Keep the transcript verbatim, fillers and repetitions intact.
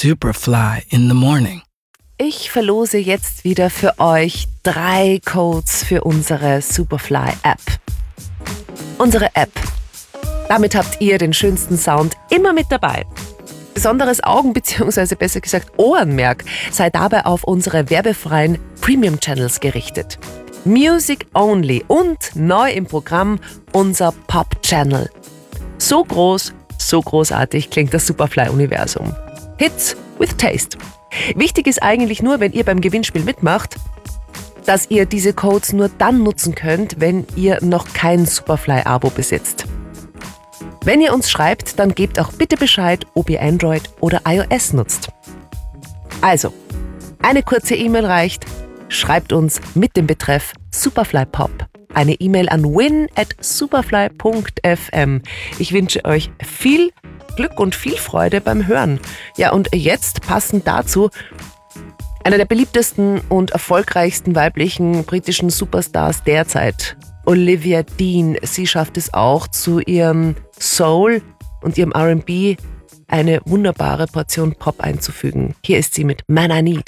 Superfly in the morning. Ich verlose jetzt wieder für euch drei Codes für unsere Superfly-App. Unsere App. Damit habt ihr den schönsten Sound immer mit dabei. Besonderes Augen- bzw. besser gesagt Ohrenmerk sei dabei auf unsere werbefreien Premium-Channels gerichtet. Music Only und neu im Programm unser Pop-Channel. So groß, so großartig klingt das Superfly-Universum. Hits with Taste. Wichtig ist eigentlich nur, wenn ihr beim Gewinnspiel mitmacht, dass ihr diese Codes nur dann nutzen könnt, wenn ihr noch kein Superfly-Abo besitzt. Wenn ihr uns schreibt, dann gebt auch bitte Bescheid, ob ihr Android oder iOS nutzt. Also, eine kurze E-Mail reicht. Schreibt uns mit dem Betreff Superfly Pop eine E-Mail an win at superfly punkt f m. Ich wünsche euch viel Glück und viel Freude beim Hören. Ja, und jetzt passend dazu einer der beliebtesten und erfolgreichsten weiblichen britischen Superstars derzeit, Olivia Dean. Sie schafft es auch, zu ihrem Soul und ihrem R and B eine wunderbare Portion Pop einzufügen. Hier ist sie mit Man I Need.